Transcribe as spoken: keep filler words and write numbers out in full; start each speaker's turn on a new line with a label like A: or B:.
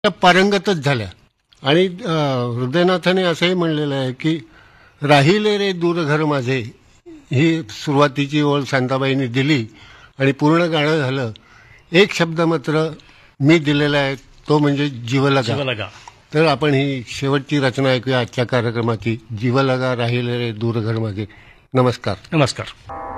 A: त्या पारंगतच झाल्या. आणि अ, हृदयनाथाने असंही म्हणलेलं आहे की राहिले रे दूर घर माझे, ही सुरुवातीची ओळ शांताबाईंनी दिली आणि पूर्ण गाणं झालं. एक शब्द मात्र मी दिलेला आहे, तो म्हणजे जीवलगा.
B: जीवलगा.
A: तर आपण ही शेवटची रचना ऐकूया आजच्या कार्यक्रमाची, जीवलगा राहिले रे दूर घर माझे. नमस्कार.
B: नमस्कार.